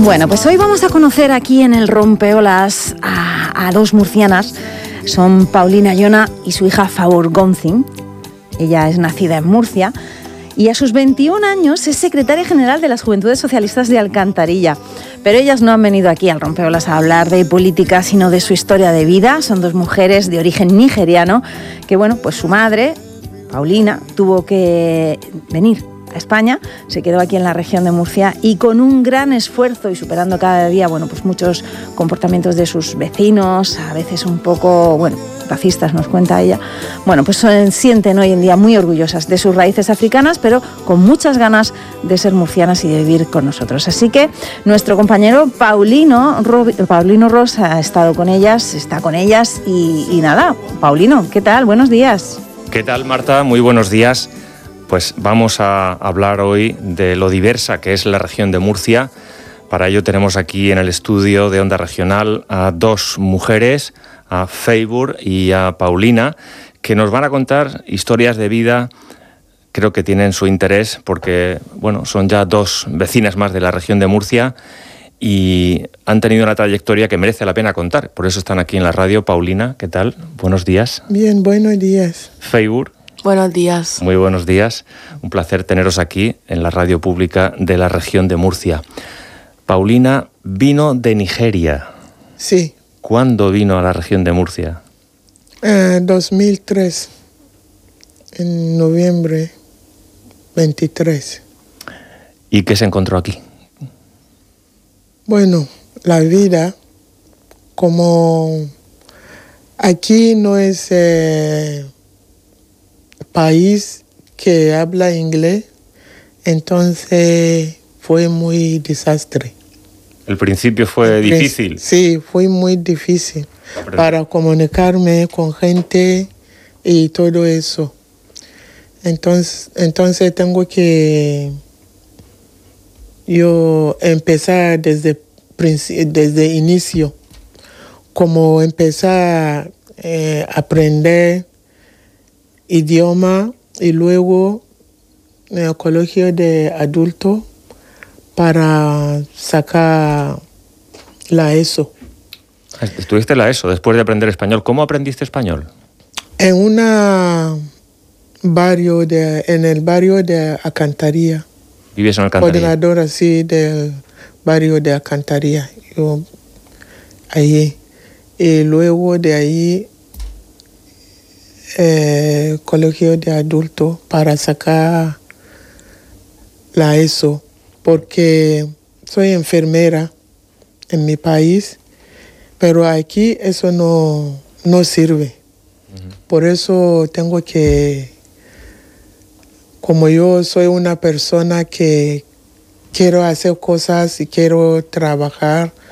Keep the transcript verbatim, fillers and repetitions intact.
Bueno, pues hoy vamos a conocer aquí en el Rompeolas a, a dos murcianas. Son Paulina Llona y su hija Faur Gonzin. Ella es nacida en Murcia y a sus veintiún años es secretaria general de las Juventudes Socialistas de Alcantarilla. Pero ellas no han venido aquí al Rompeolas a hablar de política, sino de su historia de vida. Son dos mujeres de origen nigeriano que, bueno, pues su madre, Paulina, tuvo que venir a España, se quedó aquí en la región de Murcia y con un gran esfuerzo y superando cada día, bueno, pues muchos comportamientos de sus vecinos, a veces un poco, bueno, racistas, nos cuenta ella. Bueno, pues se sienten hoy en día muy orgullosas de sus raíces africanas, pero con muchas ganas de ser murcianas y de vivir con nosotros. Así que nuestro compañero Paulino, Ro, Paulino Ros ha estado con ellas, está con ellas y, y nada, Paulino, ¿qué tal? Buenos días. ¿Qué tal, Marta? Muy buenos días. Pues vamos a hablar hoy de lo diversa que es la región de Murcia. Para ello tenemos aquí en el estudio de Onda Regional a dos mujeres, a Faur y a Paulina, que nos van a contar historias de vida. Creo que tienen su interés porque, bueno, son ya dos vecinas más de la región de Murcia y han tenido una trayectoria que merece la pena contar. Por eso están aquí en la radio. Paulina, ¿qué tal? Buenos días. Bien, buenos días. Faur. Buenos días. Muy buenos días. Un placer teneros aquí en la radio pública de la región de Murcia. Paulina vino de Nigeria. Sí. ¿Cuándo vino a la región de Murcia? Uh, dos mil tres, en noviembre veintitrés. ¿Y qué se encontró aquí? Bueno, la vida, como aquí no es eh, país que habla inglés, entonces fue muy desastre. ¿El principio fue difícil? Sí, fue muy difícil para comunicarme con gente y todo eso. Entonces, entonces tengo que yo empezar desde desde inicio, como empezar a eh, aprender idioma y luego en el colegio de adultos para sacar la ESO. Estuviste la ESO después de aprender español. ¿Cómo aprendiste español? En una barrio de, en el barrio de Alcantarilla. ¿Vives en Alcantarilla? Coordinadora, así del barrio de Alcantarilla. Yo ahí. Y luego de ahí eh, colegio de adultos para sacar la ESO, porque soy enfermera en mi país, pero aquí eso no, no sirve. Uh-huh. Por eso tengo que, como yo soy una persona que quiero hacer cosas y quiero trabajar